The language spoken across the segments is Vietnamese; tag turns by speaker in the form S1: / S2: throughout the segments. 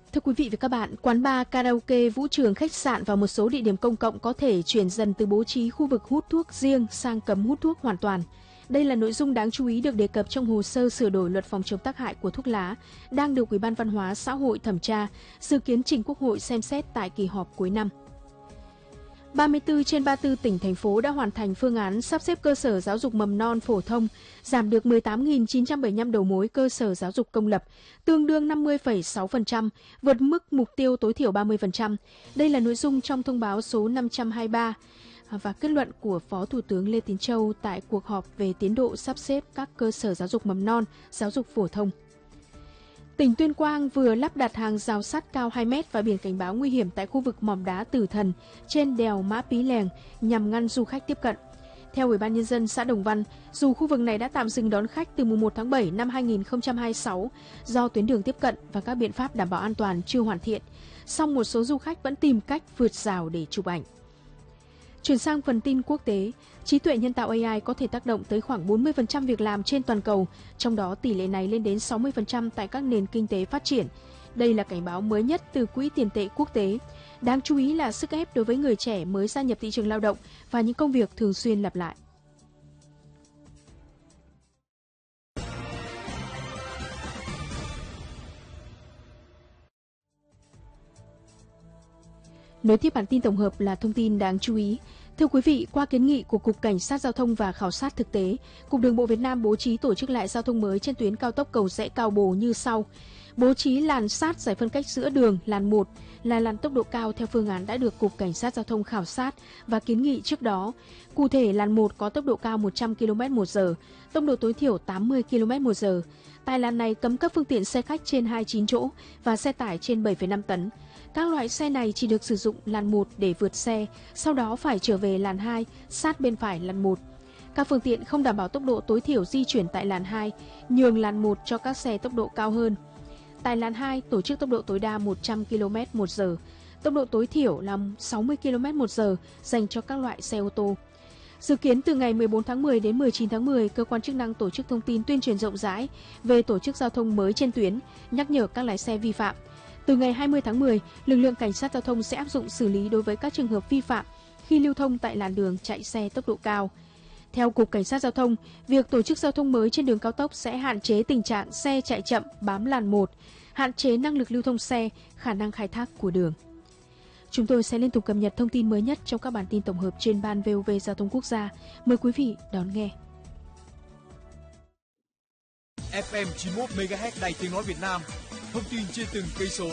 S1: Thưa quý vị và các bạn, quán bar, karaoke, vũ trường, khách sạn và một số địa điểm công cộng có thể chuyển dần từ bố trí khu vực hút thuốc riêng sang cấm hút thuốc hoàn toàn. Đây là nội dung đáng chú ý được đề cập trong hồ sơ sửa đổi luật phòng chống tác hại của thuốc lá, đang được Ủy ban Văn hóa Xã hội thẩm tra, dự kiến trình Quốc hội xem xét tại kỳ họp cuối năm. 34 trên 34 tỉnh, thành phố đã hoàn thành phương án sắp xếp cơ sở giáo dục mầm non phổ thông, giảm được 18.975 đầu mối cơ sở giáo dục công lập, tương đương 50,6%, vượt mức mục tiêu tối thiểu 30%. Đây là nội dung trong thông báo số 523 và kết luận của Phó Thủ tướng Lê Tiến Châu tại cuộc họp về tiến độ sắp xếp các cơ sở giáo dục mầm non, giáo dục phổ thông. Tỉnh Tuyên Quang vừa lắp đặt hàng rào sắt cao 2 mét và biển cảnh báo nguy hiểm tại khu vực mỏm đá Tử Thần trên đèo Mã Pí Lèng nhằm ngăn du khách tiếp cận. Theo Ủy ban Nhân dân xã Đồng Văn, dù khu vực này đã tạm dừng đón khách từ mùng 1 tháng 7 năm 2026 do tuyến đường tiếp cận và các biện pháp đảm bảo an toàn chưa hoàn thiện, song một số du khách vẫn tìm cách vượt rào để chụp ảnh. Chuyển sang phần tin quốc tế, trí tuệ nhân tạo AI có thể tác động tới khoảng 40% việc làm trên toàn cầu, trong đó tỷ lệ này lên đến 60% tại các nền kinh tế phát triển. Đây là cảnh báo mới nhất từ Quỹ tiền tệ quốc tế. Đáng chú ý là sức ép đối với người trẻ mới gia nhập thị trường lao động và những công việc thường xuyên lặp lại. Nối tiếp bản tin tổng hợp là thông tin đáng chú ý. Thưa quý vị, qua kiến nghị của Cục Cảnh sát Giao thông và khảo sát thực tế, Cục Đường bộ Việt Nam bố trí tổ chức lại giao thông mới trên tuyến cao tốc Cầu Giẽ - Cao Bồ như sau. Bố trí làn sát giải phân cách giữa đường, làn 1 là làn tốc độ cao theo phương án đã được Cục Cảnh sát Giao thông khảo sát và kiến nghị trước đó. Cụ thể, làn 1 có tốc độ cao 100 km/h, tốc độ tối thiểu 80 km/h. Tại làn này cấm các phương tiện xe khách trên 29 chỗ và xe tải trên 7,5 tấn. Các loại xe này chỉ được sử dụng làn 1 để vượt xe, sau đó phải trở về làn 2, sát bên phải làn 1. Các phương tiện không đảm bảo tốc độ tối thiểu di chuyển tại làn 2, nhường làn 1 cho các xe tốc độ cao hơn. Tại làn 2, tổ chức tốc độ tối đa 100 km/h, tốc độ tối thiểu là 60 km/h dành cho các loại xe ô tô. Dự kiến từ ngày 14 tháng 10 đến 19 tháng 10, cơ quan chức năng tổ chức thông tin tuyên truyền rộng rãi về tổ chức giao thông mới trên tuyến, nhắc nhở các lái xe vi phạm. Từ ngày 20 tháng 10, lực lượng cảnh sát giao thông sẽ áp dụng xử lý đối với các trường hợp vi phạm khi lưu thông tại làn đường chạy xe tốc độ cao. Theo Cục Cảnh sát Giao thông, việc tổ chức giao thông mới trên đường cao tốc sẽ hạn chế tình trạng xe chạy chậm bám làn 1, hạn chế năng lực lưu thông xe, khả năng khai thác của đường. Chúng tôi sẽ liên tục cập nhật thông tin mới nhất trong các bản tin tổng hợp trên Ban VOV Giao thông Quốc gia. Mời quý vị đón nghe.
S2: FM 91 MHz Đài Tiếng nói Việt Nam. Thông tin trên từng cây số.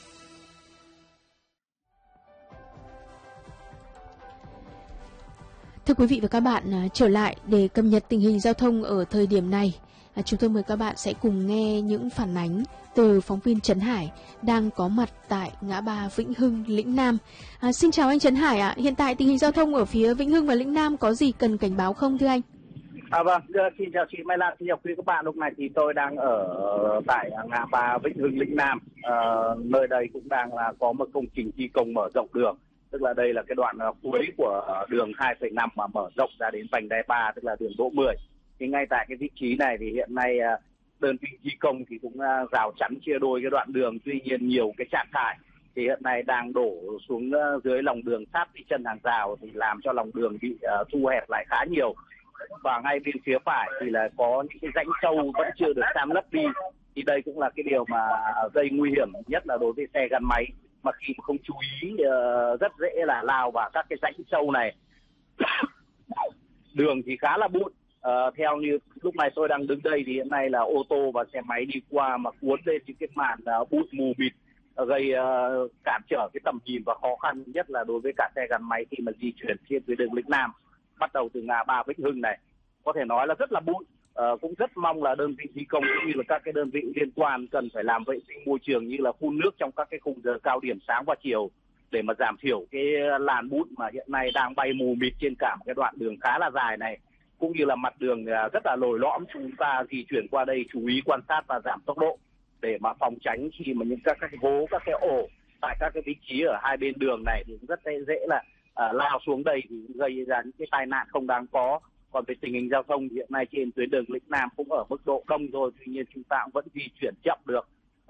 S1: Thưa quý vị và các bạn, trở lại để cập nhật tình hình giao thông ở thời điểm này, chúng tôi mời các bạn sẽ cùng nghe những phản ánh từ phóng viên Trấn Hải đang có mặt tại ngã ba Vĩnh Hưng, Lĩnh Nam. Xin chào anh Trấn Hải ạ. Hiện tại tình hình giao thông ở phía Vĩnh Hưng và Lĩnh Nam có gì cần cảnh báo không thưa anh?
S3: Vâng, xin chào chị Mai Lan, xin chào quý các bạn. Lúc này thì tôi đang ở tại ngã ba Vĩnh Hưng, Lĩnh Nam. Nơi đây cũng đang là có một công trình thi công mở rộng đường. Tức là đây là cái đoạn cuối của đường 2,5 mà mở rộng ra đến vành đai 3, tức là đường Đỗ 10. Thì ngay tại cái vị trí này thì hiện nay đơn vị thi công thì cũng rào chắn chia đôi cái đoạn đường. Tuy nhiên nhiều cái rác thải thì hiện nay đang đổ xuống dưới lòng đường sát với chân hàng rào thì làm cho lòng đường bị thu hẹp lại khá nhiều. Và ngay bên phía phải thì là có những cái rãnh sâu vẫn chưa được san lấp đi. Thì đây cũng là cái điều mà gây nguy hiểm nhất là đối với xe gắn máy. Mà khi mà không chú ý rất dễ là lao vào các cái rãnh sâu này. Đường thì khá là bụi. Theo như lúc này tôi đang đứng đây thì hiện nay là ô tô và xe máy đi qua mà cuốn lên những cái màn bụi mù mịt gây cản trở cái tầm nhìn và khó khăn nhất là đối với cả xe gắn máy khi mà di chuyển trên tuyến đường Lĩnh Nam. Bắt đầu từ ngã ba Vĩnh Hưng này có thể nói là rất là bụi. Cũng rất mong là đơn vị thi công cũng như là các cái đơn vị liên quan cần phải làm vệ sinh môi trường như là phun nước trong các cái khung giờ cao điểm sáng và chiều để mà giảm thiểu cái làn bụi mà hiện nay đang bay mù mịt trên cả một cái đoạn đường khá là dài này, cũng như là mặt đường rất là lồi lõm. Chúng ta di chuyển qua đây chú ý quan sát và giảm tốc độ để mà phòng tránh khi mà những các cái hố, các cái ổ tại các cái vị trí ở hai bên đường này thì rất dễ là lao xuống đây thì gây ra những cái tai nạn không đáng có. Còn về tình hình giao thông thì hiện nay trên tuyến đường Lĩnh Nam cũng ở mức độ đông rồi, tuy nhiên chúng ta cũng vẫn di chuyển chậm được.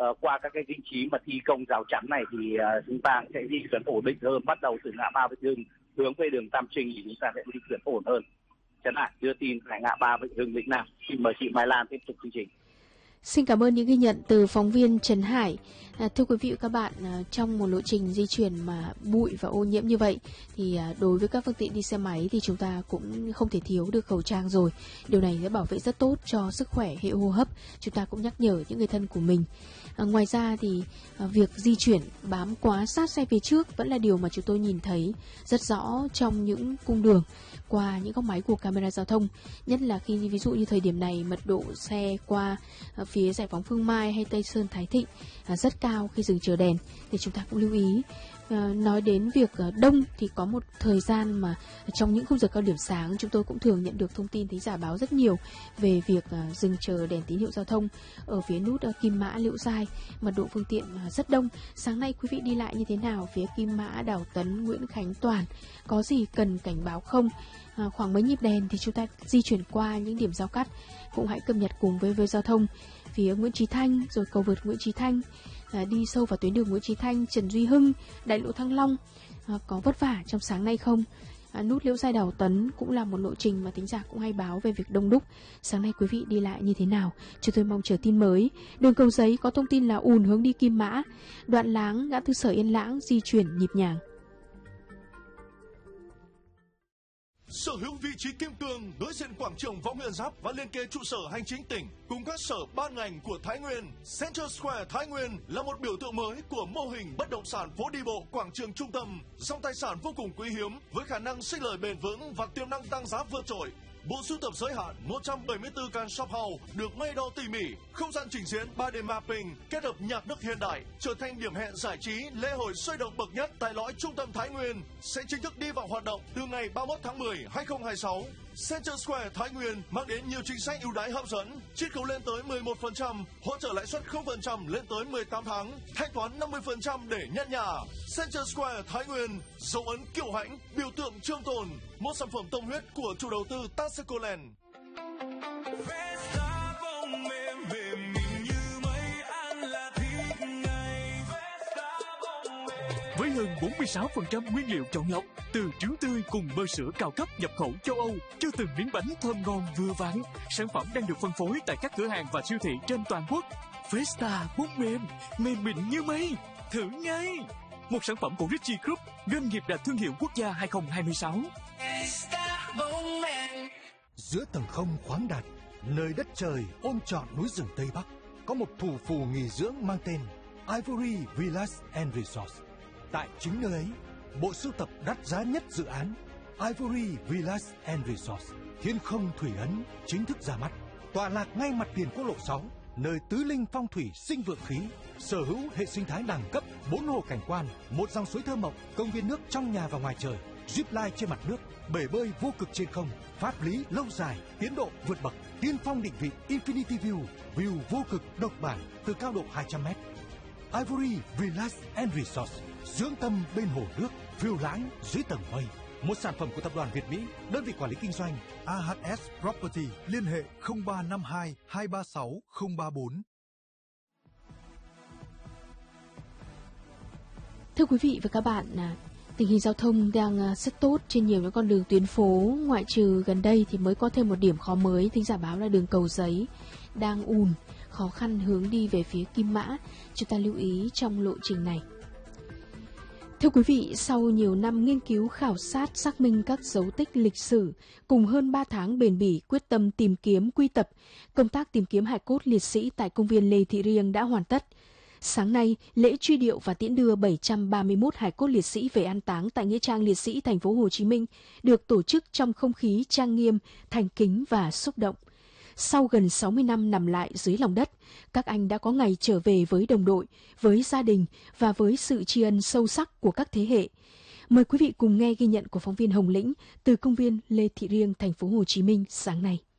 S3: qua các cái vị trí mà thi công rào chắn này thì chúng ta sẽ di chuyển ổn định hơn. Bắt đầu từ ngã ba Vĩnh Hưng hướng về đường Tam Trinh thì chúng ta sẽ di chuyển ổn hơn. Trấn Hải đưa tin tại ngã ba Vĩnh Hưng Lĩnh Nam. Xin mời chị Mai Lan tiếp tục chương trình.
S1: Xin cảm ơn những ghi nhận từ phóng viên Trấn Hải. Thưa quý vị và các bạn, trong một lộ trình di chuyển mà bụi và ô nhiễm như vậy thì đối với các phương tiện đi xe máy thì chúng ta cũng không thể thiếu được khẩu trang rồi. Điều này sẽ bảo vệ rất tốt cho sức khỏe hệ hô hấp. Chúng ta cũng nhắc nhở những người thân của mình. Ngoài ra thì việc di chuyển bám quá sát xe phía trước vẫn là điều mà chúng tôi nhìn thấy rất rõ trong những cung đường qua những góc máy của camera giao thông, nhất là khi ví dụ như thời điểm này mật độ xe qua phía Giải phóng Phương Mai hay Tây Sơn Thái Thịnh rất cao khi dừng chờ đèn, thì chúng ta cũng lưu ý. Nói đến việc đông thì có một thời gian mà trong những khung giờ cao điểm sáng chúng tôi cũng thường nhận được thông tin thính giả báo rất nhiều về việc dừng chờ đèn tín hiệu giao thông ở phía nút Kim Mã Liễu Giai, mật độ phương tiện rất đông. Sáng nay quý vị đi lại như thế nào phía Kim Mã, Đào Tấn, Nguyễn Khánh Toàn, có gì cần cảnh báo không? Khoảng mấy nhịp đèn thì chúng ta di chuyển qua những điểm giao cắt cũng hãy cập nhật cùng với giao thông. Phía Nguyễn Chí Thanh rồi cầu vượt Nguyễn Chí Thanh, đi sâu vào tuyến đường Nguyễn Chí Thanh, Trần Duy Hưng, đại lộ Thăng Long, có vất vả trong sáng nay không? Nút Liễu Giai Đào Tấn cũng là một lộ trình mà thính giả cũng hay báo về việc đông đúc. Sáng nay quý vị đi lại như thế nào? Chúng tôi mong chờ tin mới. Đường Cầu Giấy có thông tin là ùn hướng đi Kim Mã, Đoạn Láng, ngã tư Sở Yên Lãng di chuyển nhịp nhàng.
S4: Sở hữu vị trí kim cương đối diện quảng trường Võ Nguyên Giáp và liên kề trụ sở hành chính tỉnh cùng các sở ban ngành của Thái Nguyên, Central Square Thái Nguyên là một biểu tượng mới của mô hình bất động sản phố đi bộ quảng trường trung tâm, dòng tài sản vô cùng quý hiếm với khả năng sinh lời bền vững và tiềm năng tăng giá vượt trội. Bộ sưu tập giới hạn 174 căn shop house được may đo tỉ mỉ, không gian trình diễn 3D mapping kết hợp nhạc nước hiện đại trở thành điểm hẹn giải trí lễ hội sôi động bậc nhất tại lõi trung tâm Thái Nguyên sẽ chính thức đi vào hoạt động từ ngày 31 tháng 10, 2026. Central Square Thái Nguyên mang đến nhiều chính sách ưu đãi hấp dẫn, chiết khấu lên tới 11%, hỗ trợ lãi suất 0% lên tới 18 tháng, thanh toán 50% để nhận nhà. Central Square Thái Nguyên, dấu ấn kiêu hãnh, biểu tượng trường tồn, một sản phẩm tâm huyết của chủ đầu tư Tascoland.
S5: Với hơn 46% nguyên liệu chọn lọc từ trứng tươi cùng bơ sữa cao cấp nhập khẩu châu Âu cho từng miếng bánh thơm ngon vừa vặn, sản phẩm đang được phân phối tại các cửa hàng và siêu thị trên toàn quốc. Festa bún mềm, mềm mịn như mây, thử ngay! Một sản phẩm của Richie Group, doanh nghiệp đạt thương hiệu quốc gia 2026.
S6: Giữa tầng không khoáng đạt, nơi đất trời ôm trọn núi rừng Tây Bắc, có một thủ phủ nghỉ dưỡng mang tên Ivory Villas and Resorts. Tại chính nơi ấy, bộ sưu tập đắt giá nhất dự án Ivory Villas and Resorts, thiên không thủy ấn chính thức ra mắt. Tọa lạc ngay mặt tiền quốc lộ 6, nơi tứ linh phong thủy sinh vượng khí, sở hữu hệ sinh thái đẳng cấp, 4 hồ cảnh quan, một dòng suối thơ mộng, công viên nước trong nhà và ngoài trời, zip line trên mặt nước, bể bơi vô cực trên không, pháp lý lâu dài, tiến độ vượt bậc, tiên phong định vị Infinity View vô cực độc bản từ cao độ 200m. Ivory Villas and Resorts, dưỡng tâm bên hồ nước, phiêu lãng dưới tầng mây. Một sản phẩm của tập đoàn Việt Mỹ, đơn vị quản lý kinh doanh AHS Property, liên hệ 0352 236 034.
S1: Thưa quý vị và các bạn, tình hình giao thông đang rất tốt trên nhiều những con đường tuyến phố, ngoại trừ gần đây thì mới có thêm một điểm khó mới, thính giả báo là đường Cầu Giấy đang ùn, khó khăn hướng đi về phía Kim Mã. Chúng ta lưu ý trong lộ trình này. Thưa quý vị, sau nhiều năm nghiên cứu khảo sát xác minh các dấu tích lịch sử, cùng hơn 3 tháng bền bỉ quyết tâm tìm kiếm quy tập, công tác tìm kiếm hài cốt liệt sĩ tại công viên Lê Thị Riêng đã hoàn tất. Sáng nay, lễ truy điệu và tiễn đưa 731 hài cốt liệt sĩ về an táng tại nghĩa trang liệt sĩ thành phố Hồ Chí Minh được tổ chức trong không khí trang nghiêm, thành kính và xúc động. Sau gần 60 năm nằm lại dưới lòng đất, các anh đã có ngày trở về với đồng đội, với gia đình và với sự tri ân sâu sắc của các thế hệ. Mời quý vị cùng nghe ghi nhận của phóng viên Hồng Lĩnh từ công viên Lê Thị Riêng, thành phố Hồ Chí Minh sáng nay.